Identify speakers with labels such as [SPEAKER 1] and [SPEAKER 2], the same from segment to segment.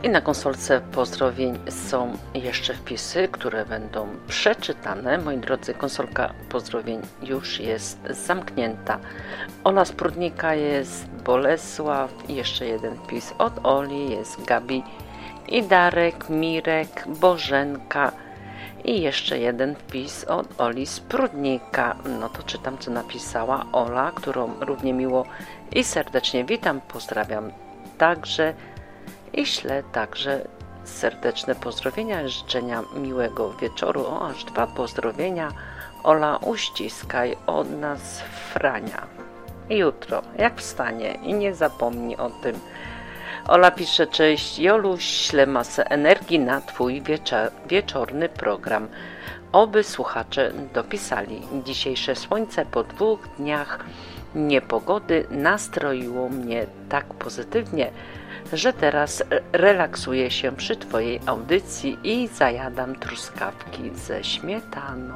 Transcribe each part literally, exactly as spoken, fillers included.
[SPEAKER 1] I na konsolce pozdrowień są jeszcze wpisy, które będą przeczytane. Moi drodzy, konsolka pozdrowień już jest zamknięta. Ola z Prudnika jest Bolesław i jeszcze jeden wpis od Oli jest Gabi i Darek, Mirek, Bożenka i jeszcze jeden wpis od Oli z Prudnika. No to czytam, co napisała Ola, którą równie miło i serdecznie witam, pozdrawiam także i ślę także serdeczne pozdrowienia, życzenia miłego wieczoru. O, aż dwa pozdrowienia. Ola, uściskaj od nas Frania. Jutro, jak wstanie i nie zapomnij o tym. Ola pisze, cześć Joluś, ślę masę energii na twój wiecza- wieczorny program. Oby słuchacze dopisali. Dzisiejsze słońce po dwóch dniach niepogody nastroiło mnie tak pozytywnie, że teraz relaksuję się przy twojej audycji i zajadam truskawki ze śmietaną.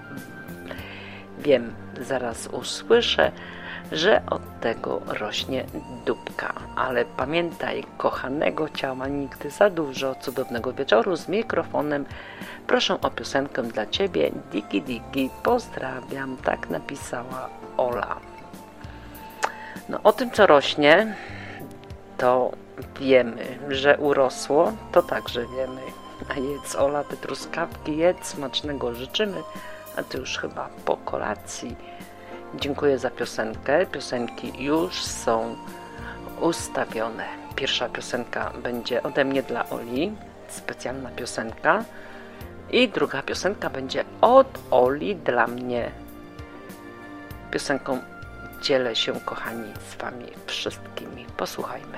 [SPEAKER 1] Wiem, zaraz usłyszę, że od tego rośnie dupka, ale pamiętaj, kochanego ciała nigdy za dużo. Cudownego wieczoru z mikrofonem. Proszę o piosenkę dla ciebie. Digi digi, pozdrawiam. Tak napisała Ola. No o tym, co rośnie, to wiemy, że urosło, to także wiemy. A jedz, Ola, te truskawki, jedz, smacznego życzymy, a ty już chyba po kolacji. Dziękuję za piosenkę. Piosenki już są ustawione. Pierwsza piosenka będzie ode mnie dla Oli, specjalna piosenka. I druga piosenka będzie od Oli dla mnie. Piosenką dzielę się, kochani, z wami wszystkimi. Posłuchajmy.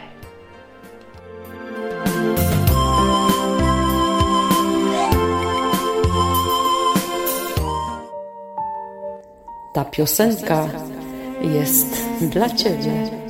[SPEAKER 1] Ta piosenka jest dla ciebie.